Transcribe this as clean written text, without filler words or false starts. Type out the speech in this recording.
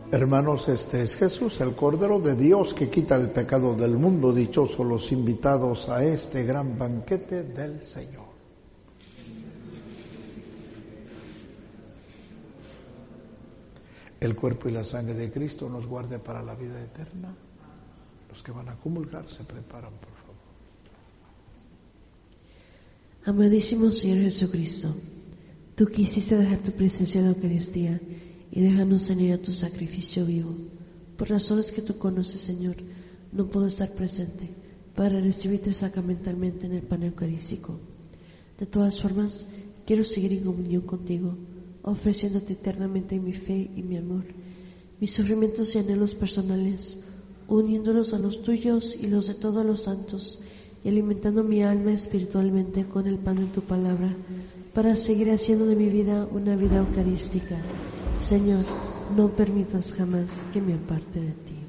Hermanos, este es Jesús, el Cordero de Dios que quita el pecado del mundo. Dichosos los invitados a este gran banquete del Señor. El cuerpo y la sangre de Cristo nos guarde para la vida eterna. Los que van a comulgar se preparan, por favor. Amadísimo Señor Jesucristo, tú quisiste dejar tu presencia en la Eucaristía y déjanos venir a tu sacrificio vivo. Por razones que tú conoces, Señor, no puedo estar presente para recibirte sacramentalmente en el pan eucarístico. De todas formas, quiero seguir en comunión contigo, ofreciéndote eternamente mi fe y mi amor, mis sufrimientos y anhelos personales, uniéndolos a los tuyos y los de todos los santos, y alimentando mi alma espiritualmente con el pan de tu palabra, para seguir haciendo de mi vida una vida eucarística. Señor, no permitas jamás que me aparte de ti.